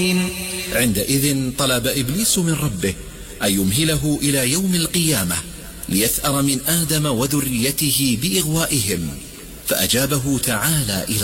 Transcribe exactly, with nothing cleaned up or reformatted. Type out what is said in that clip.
عندئذ طلب إبليس من ربه أن يمهله إلى يوم القيامة ليثأر من آدم وذريته بإغوائهم، فأجابه تعالى إلى